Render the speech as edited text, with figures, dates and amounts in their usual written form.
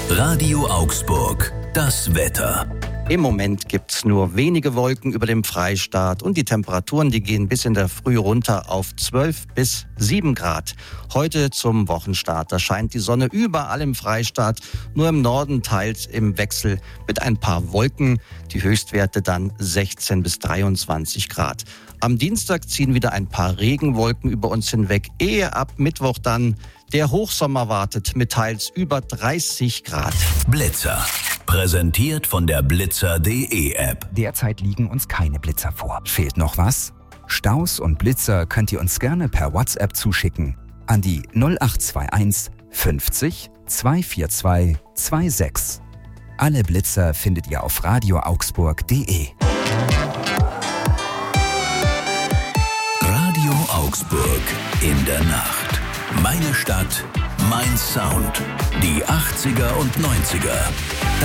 Radio Augsburg, das Wetter. Im Moment gibt es nur wenige Wolken über dem Freistaat und die Temperaturen, die gehen bis in der Früh runter auf 12 bis 7 Grad. Heute zum Wochenstart, da scheint die Sonne überall im Freistaat, nur im Norden teils im Wechsel mit ein paar Wolken. Die Höchstwerte dann 16 bis 23 Grad. Am Dienstag ziehen wieder ein paar Regenwolken über uns hinweg, ehe ab Mittwoch dann der Hochsommer wartet mit teils über 30 Grad. Blitzer. Präsentiert von der Blitzer.de App. Derzeit liegen uns keine Blitzer vor. Fehlt noch was? Staus und Blitzer könnt ihr uns gerne per WhatsApp zuschicken an die 0821 50 242 26. Alle Blitzer findet ihr auf radioaugsburg.de. Radio Augsburg in der Nacht. Meine Stadt, mein Sound. Die 80er und 90er.